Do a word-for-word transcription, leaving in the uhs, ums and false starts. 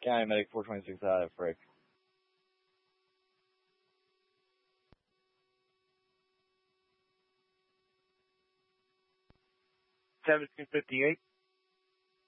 County Medic four twenty-six out of Frick. seventeen fifty-eight.